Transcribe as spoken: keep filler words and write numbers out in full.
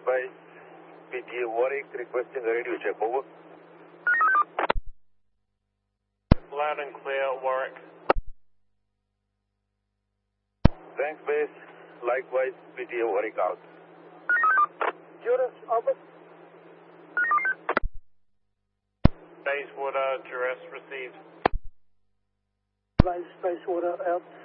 Base, P T A Warwick requesting a radio check, over. Loud and clear, Warwick. Thanks, Base. Likewise, P T A Warwick out. Judas, over. Bayswater, Juras received. Base, Bayswater out.